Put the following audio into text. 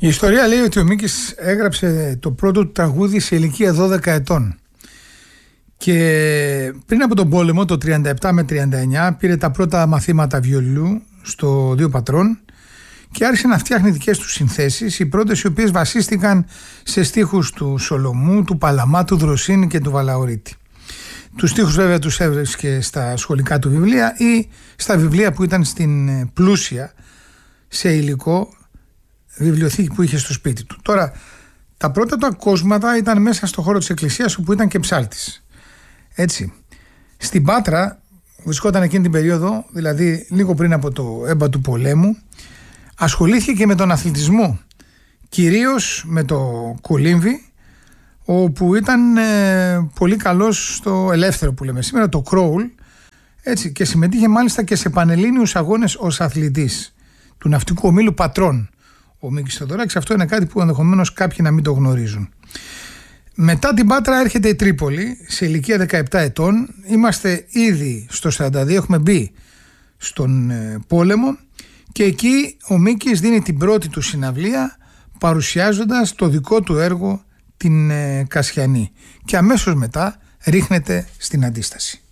Η ιστορία λέει ότι ο Μίκης έγραψε το πρώτο του τραγούδι σε ηλικία 12 ετών. Και πριν από τον πόλεμο, το 37 με 39, πήρε τα πρώτα μαθήματα βιολιού στο Δύο Πατρών και άρχισε να φτιάχνει δικές του συνθέσεις, οι πρώτες οι οποίες βασίστηκαν σε στίχους του Σολομού, του Παλαμά, του Δροσίνη και του Βαλαωρίτη. Τους στίχους βέβαια τους έβρισκε στα σχολικά του βιβλία ή στα βιβλία που ήταν στην πλούσια σε υλικό βιβλιοθήκη που είχε στο σπίτι του. Τώρα, τα πρώτα του ακούσματα ήταν μέσα στο χώρο της εκκλησίας, όπου ήταν και ψάλτης. Έτσι. Στην Πάτρα βρισκόταν εκείνη την περίοδο, δηλαδή λίγο πριν από το έμπα του πολέμου, ασχολήθηκε και με τον αθλητισμό, κυρίως με το κολύμβι, όπου ήταν πολύ καλός στο ελεύθερο που λέμε σήμερα, το κρόουλ, έτσι, και συμμετείχε μάλιστα και σε πανελλήνιους αγώνες ως αθλητής του ναυτικού ομίλου Πατρών ο Μίκης Θεοδωράκης. Αυτό είναι κάτι που ενδεχομένως κάποιοι να μην το γνωρίζουν. Μετά την Πάτρα έρχεται η Τρίπολη σε ηλικία 17 ετών. Είμαστε ήδη στο 42, έχουμε μπει στον πόλεμο και εκεί ο Μίκης δίνει την πρώτη του συναυλία παρουσιάζοντας το δικό του έργο, την Κασιανή, και αμέσως μετά ρίχνεται στην αντίσταση.